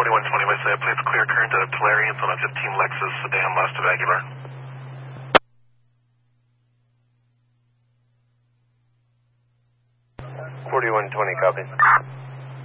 4120 West Side, please clear current out of Tulare. It's on a 15 Lexus sedan west of Aguilar. 4120, copy.